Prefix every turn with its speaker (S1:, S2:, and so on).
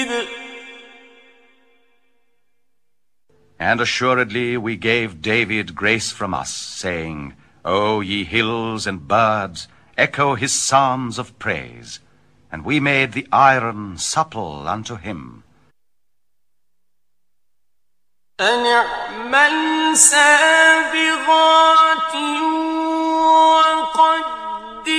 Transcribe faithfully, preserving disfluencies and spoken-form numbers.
S1: And assuredly we gave David grace from us, saying, O ye hills and birds, echo his psalms of praise. And we made the iron supple unto him.
S2: أن اعمل سابغات